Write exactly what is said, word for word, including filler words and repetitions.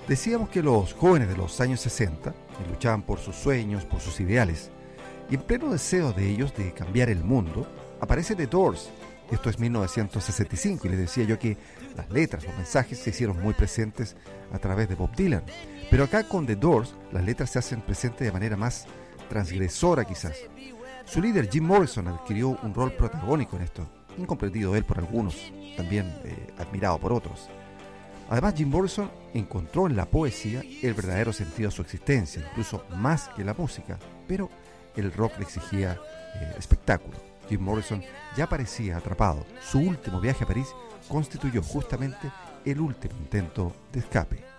Decíamos que los jóvenes de los años sesenta luchaban por sus sueños, por sus ideales, y en pleno deseo de ellos de cambiar el mundo, aparece The Doors. Esto es mil novecientos sesenta y cinco, y les decía yo que las letras, los mensajes se hicieron muy presentes a través de Bob Dylan. Pero acá con The Doors, las letras se hacen presentes de manera más transgresora quizás. Su líder, Jim Morrison, adquirió un rol protagónico en esto, incomprendido él por algunos, también eh, admirado por otros. Además, Jim Morrison encontró en la poesía el verdadero sentido de su existencia, incluso más que la música, pero el rock le exigía eh, espectáculo. Jim Morrison ya parecía atrapado. Su último viaje a París constituyó justamente el último intento de escape.